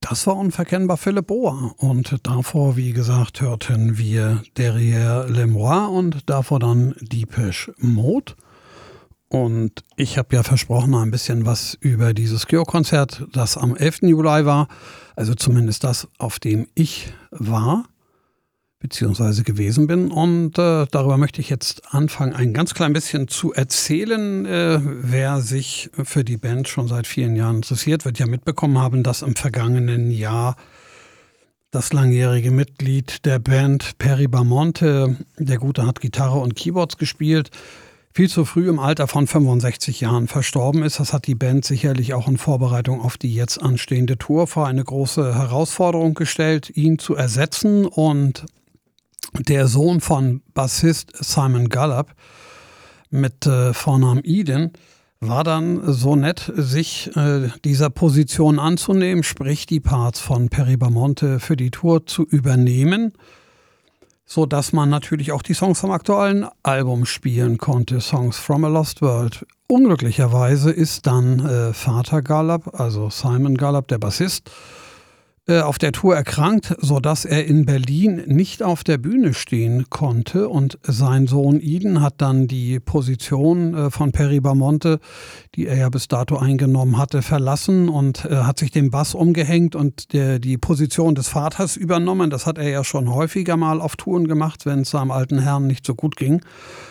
Das war unverkennbar Philipp Boa und davor, wie gesagt, hörten wir Derrière les Mois und davor dann Depeche Mode. Und ich habe ja versprochen, ein bisschen was über dieses Cure-Konzert, das am 11. Juli war, also zumindest das, auf dem ich war, beziehungsweise gewesen bin. Und darüber möchte ich jetzt anfangen, ein ganz klein bisschen zu erzählen. Wer sich für die Band schon seit vielen Jahren interessiert, wird ja mitbekommen haben, dass im vergangenen Jahr das langjährige Mitglied der Band, Perry Bamonte, der Gute hat Gitarre und Keyboards gespielt, viel zu früh im Alter von 65 Jahren verstorben ist. Das hat die Band sicherlich auch in Vorbereitung auf die jetzt anstehende Tour vor eine große Herausforderung gestellt, ihn zu ersetzen. Und der Sohn von Bassist Simon Gallup mit Vornamen Eden war dann so nett, sich dieser Position anzunehmen, sprich die Parts von Perry Bamonte für die Tour zu übernehmen, sodass man natürlich auch die Songs vom aktuellen Album spielen konnte, Songs from a Lost World. Unglücklicherweise ist dann Vater Gallup, also Simon Gallup, der Bassist, auf der Tour erkrankt, sodass er in Berlin nicht auf der Bühne stehen konnte. Und sein Sohn Eden hat dann die Position von Perry Bamonte, die er ja bis dato eingenommen hatte, verlassen und hat sich den Bass umgehängt und die Position des Vaters übernommen. Das hat er ja schon häufiger mal auf Touren gemacht, wenn es seinem alten Herrn nicht so gut ging.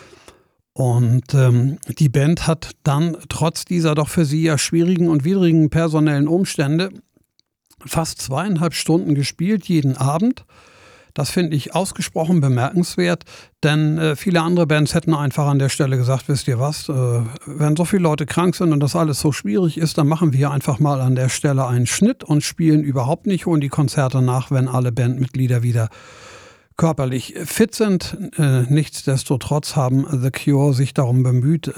Und die Band hat dann trotz dieser doch für sie ja schwierigen und widrigen personellen Umstände fast 2,5 Stunden gespielt, jeden Abend. Das finde ich ausgesprochen bemerkenswert, denn viele andere Bands hätten einfach an der Stelle gesagt, wisst ihr was, wenn so viele Leute krank sind und das alles so schwierig ist, dann machen wir einfach mal an der Stelle einen Schnitt und spielen überhaupt nicht, holen die Konzerte nach, wenn alle Bandmitglieder wieder körperlich fit sind. Nichtsdestotrotz haben The Cure sich darum bemüht,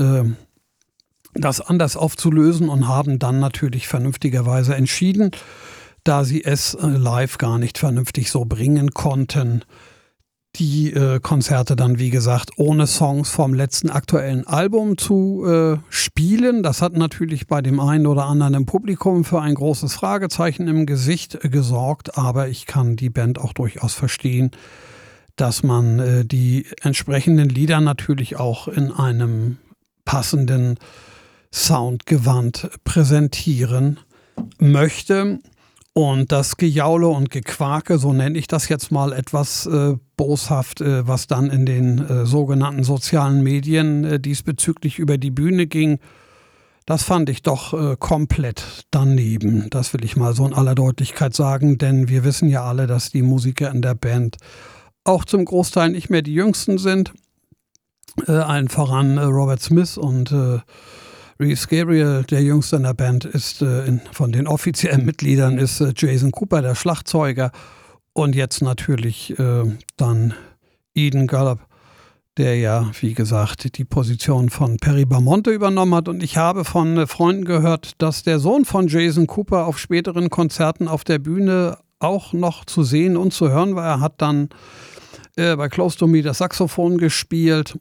das anders aufzulösen und haben dann natürlich vernünftigerweise entschieden, da sie es live gar nicht vernünftig so bringen konnten, die Konzerte dann, wie gesagt, ohne Songs vom letzten aktuellen Album zu spielen. Das hat natürlich bei dem einen oder anderen im Publikum für ein großes Fragezeichen im Gesicht gesorgt, aber ich kann die Band auch durchaus verstehen, dass man die entsprechenden Lieder natürlich auch in einem passenden Soundgewand präsentieren möchte. Und das Gejaule und Gequake, so nenne ich das jetzt mal etwas boshaft, was dann in den sogenannten sozialen Medien diesbezüglich über die Bühne ging, das fand ich doch komplett daneben. Das will ich mal so in aller Deutlichkeit sagen, denn wir wissen ja alle, dass die Musiker in der Band auch zum Großteil nicht mehr die Jüngsten sind. Allen voran Robert Smith und Reese Gabriel, der Jüngste in der Band, ist von den offiziellen Mitgliedern ist Jason Cooper, der Schlagzeuger. Und jetzt natürlich dann Eden Gallup, der ja, wie gesagt, die Position von Perry Bamonte übernommen hat. Und ich habe von Freunden gehört, dass der Sohn von Jason Cooper auf späteren Konzerten auf der Bühne auch noch zu sehen und zu hören war. Er hat dann bei Close to Me das Saxophon gespielt.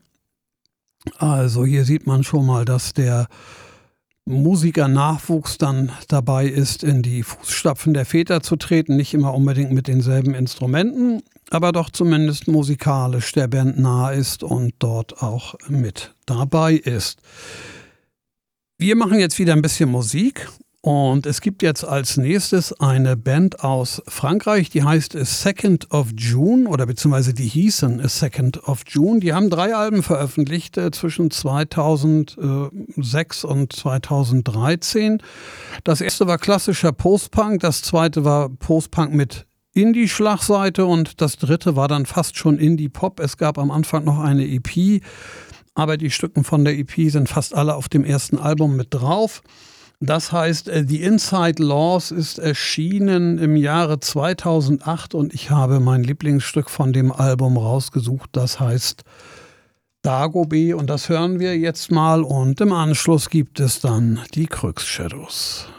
Also hier sieht man schon mal, dass der Musikernachwuchs dann dabei ist, in die Fußstapfen der Väter zu treten. Nicht immer unbedingt mit denselben Instrumenten, aber doch zumindest musikalisch der Band nahe ist und dort auch mit dabei ist. Wir machen jetzt wieder ein bisschen Musik. Und es gibt jetzt als nächstes eine Band aus Frankreich, die heißt A Second of June oder beziehungsweise die hießen A Second of June. Die haben 3 Alben veröffentlicht zwischen 2006 und 2013. Das erste war klassischer Post-Punk, das zweite war Post-Punk mit Indie-Schlagseite und das dritte war dann fast schon Indie-Pop. Es gab am Anfang noch eine EP, aber die Stücken von der EP sind fast alle auf dem ersten Album mit drauf. Das heißt, The Inside Laws ist erschienen im Jahre 2008 und ich habe mein Lieblingsstück von dem Album rausgesucht. Das heißt Dagobeh und das hören wir jetzt mal und im Anschluss gibt es dann die Cryx Shadows.